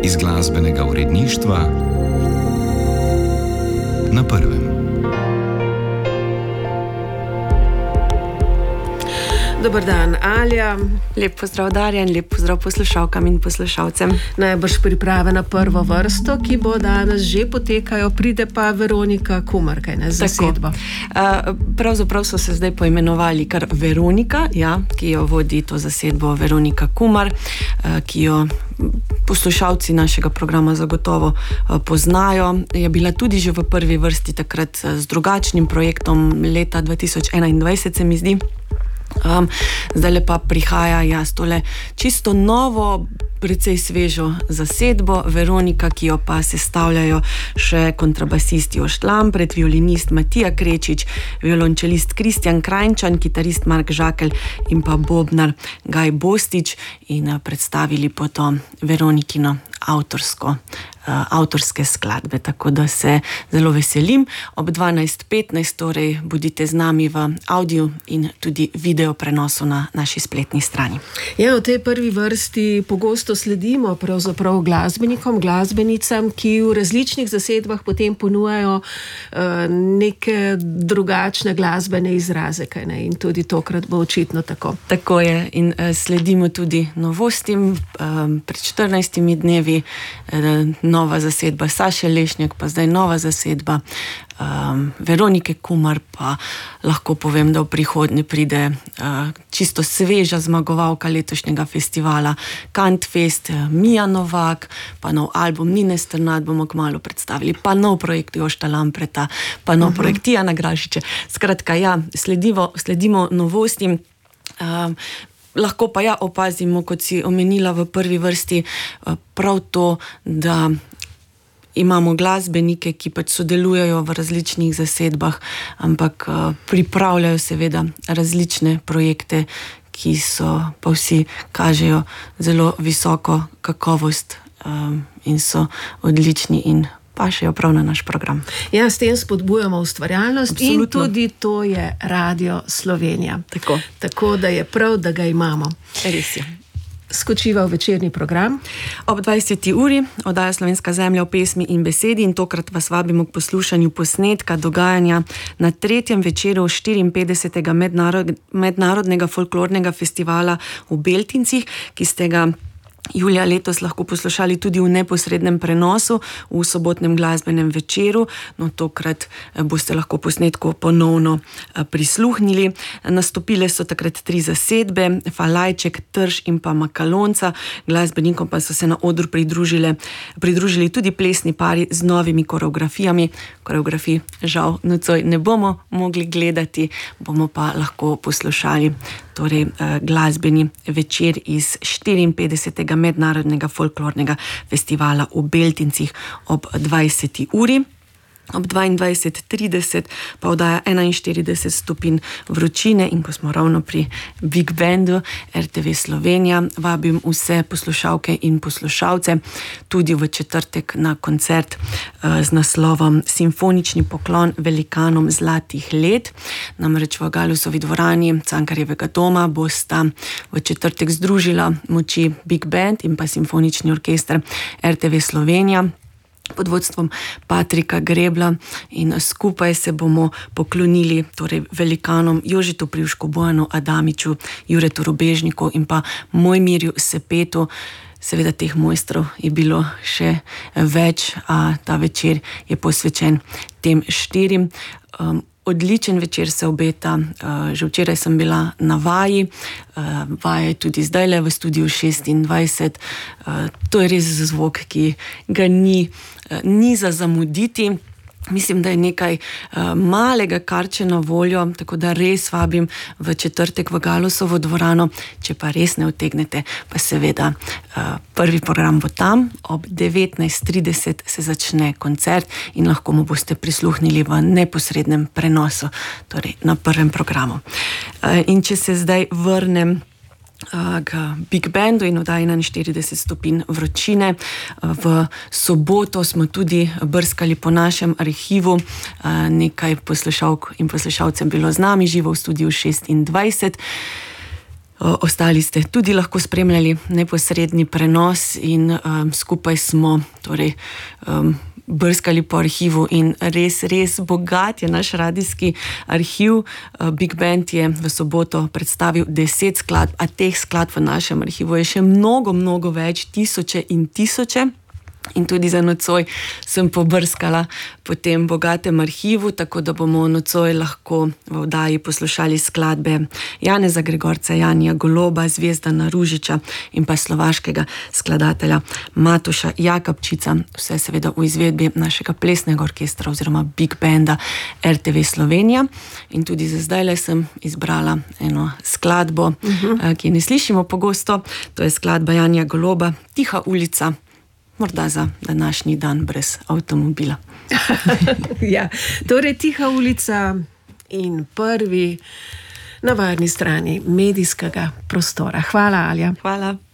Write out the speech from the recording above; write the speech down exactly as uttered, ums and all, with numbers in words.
iz glasbenega uredništva na prvem. Dobar dan, Alja. Lep pozdrav, Darjan, lep pozdrav poslušalkam in poslušalcem. Najbrž priprave na prvo vrsto, ki bo danes že potekajo, pride pa Veronika Kumar, kaj ne, zasedba. Uh, pravzaprav so se zdaj poimenovali kar Veronika, ja, ki jo vodi to zasedbo Veronika Kumar, uh, ki jo poslušalci našega programa zagotovo uh, poznajo. Je bila tudi že v prvi vrsti takrat z drugačnim projektom leta dva tisoč enaindvajset, se mi zdi. Um, zdaj pa prihaja jaz tole čisto novo, precej svežo zasedbo Veronika, ki jo pa sestavljajo še kontrabasist Jošt Lampret, violinist Matija Krečič, violončelist Kristjan Krajnčan, kitarist Mark Žakelj in pa bobnar Gaj Bostič, in predstavili po to Veronikino avtorsko avtorske skladbe, tako da se zelo veselim. Ob dvanajst petnajst torej bodite z nami v audio in tudi video prenosu na naši spletni strani. Ja, v tej prvi vrsti pogosto sledimo pravzaprav glasbenikom, glasbenicam, ki v različnih zasedbah potem ponujajo uh, neke drugačne glasbene izraze, kaj ne? In tudi tokrat bo očitno tako. Tako je, in uh, sledimo tudi novostim. Um, pred štirinajstimi dnevi uh, nova zasedba Saše Lešnjak, pa zdaj nova zasedba um, Veronike Kumar, pa lahko povem, da v prihodnje pride uh, čisto sveža zmagovalka letošnjega festivala Kantfest, Mija Novak, pa nov album Nine Strnad bomo kmalu predstavili, pa nov projekt Jošta Lampreta, pa nov uh-huh. projekt Tijana Grašiča. Skratka, ja, sledimo, sledimo novostim. Um, Lahko pa ja opazimo, kot si omenila v prvi vrsti, prav to, da imamo glasbenike, ki pač sodelujejo v različnih zasedbah, ampak pripravljajo seveda različne projekte, ki so pa vsi kažejo zelo visoko kakovost in so odlični in pašejo prav na naš program. Ja, s tem spodbujamo ustvarjalnost. Absolutno. In tudi to je Radio Slovenija. Tako. Tako da je prav, da ga imamo. Res je. Skočiva v večerni program. Ob dvajseti uri oddaja Slovenska zemlja v pesmi in besedi, in tokrat vas vabimo k poslušanju posnetka dogajanja na tretjem večeru štiriinpetdesetega mednarod, mednarodnega folklornega festivala v Beltincih, ki ste ga julija letos lahko poslušali tudi v neposrednem prenosu v sobotnem glasbenem večeru. No, tokrat boste lahko posnetku ponovno prisluhnili. Nastopile so takrat tri zasedbe, Falajček, Trš in pa Makalonca. Glasbenikom pa so se na odru pridružile, pridružili tudi plesni pari z novimi koreografijami. Koreografij žal nocoj ne bomo mogli gledati, bomo pa lahko poslušali torej glasbeni večer iz štiriinpetdesetega mednarodnega folklornega festivala v Beltincih ob dvajseti uri. Ob dvaindvajset trideset pa oddaja enainštirideset stopinj vročine, in ko smo ravno pri Big Bandu R T V Slovenija, vabim vse poslušalke in poslušalce tudi v četrtek na koncert uh, z naslovom Simfonični poklon velikanom zlatih let. Namreč v Galusovi dvorani Cankarjevega doma bosta v četrtek združila moči Big Band in pa Simfonični orkester R T V Slovenija pod vodstvom Patrika Grebla, in skupaj se bomo poklonili torej velikanom Jožetu Privšku, Bojanu Adamiču, Juretu Rubežniku in pa Mojmirju Sepetu. Seveda teh mojstrov je bilo še več, a ta večer je posvečen tem štirim. Um, Odličen večer se obeta. Že včeraj sem bila na vaji, vaja je tudi zdajle v studiu šestindvajset. To je res zvok, ki ga ni, ni za zamuditi. Mislim, da je nekaj uh, malega karče na voljo, tako da res vabim v četrtek v Galusovo dvorano. Če pa res ne utegnete, pa seveda uh, prvi program bo tam. Ob devetnajst trideset se začne koncert in lahko mu boste prisluhnili v neposrednem prenosu, torej na prvem programu. Uh, in če se zdaj vrnem k Big Bandu in oddaji enainštirideset stopinj vročine. V soboto smo tudi brskali po našem arhivu. Nekaj poslušalk in poslušalcev bilo z nami živo v studiu šestindvajset. Ostali ste tudi lahko spremljali neposredni prenos in um, skupaj smo torej, um, brskali po arhivu in res, res bogat je naš radijski arhiv. Big Band je v soboto predstavil deset skladb, a teh skladb v našem arhivu je še mnogo, mnogo več, tisoče in tisoče. In tudi za nocoj sem pobrskala po tem bogatem arhivu, tako da bomo nocoj lahko v oddaji poslušali skladbe Janeza Gregorca, Janija Goloba, Zvezdana Ružiča in pa slovaškega skladatelja Matoša Jakabčica. Vse seveda v izvedbi našega plesnega orkestra oziroma Big Banda R T V Slovenija. In tudi za zdajle sem izbrala eno skladbo, uh-huh. ki ne slišimo pogosto. To je skladba Janija Goloba, Tiha ulica. Morda za današnji dan brez avtomobila. Ja, torej Tiha ulica in prvi na varni strani medijskega prostora. Hvala, Alja. Hvala.